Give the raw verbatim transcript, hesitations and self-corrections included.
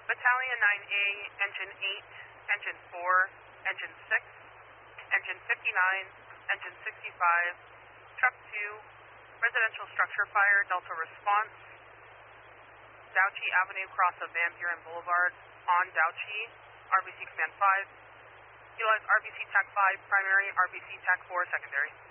Battalion nine A, Engine eight, Engine four, Engine six, Engine fifty-nine, Engine sixty-five, Truck two, Residential Structure Fire, Delta Response, Dowchee Avenue, cross of Van Buren Boulevard, on Dowchee, R B C Command five. Utilize R B C TAC five primary, R B C TAC four secondary.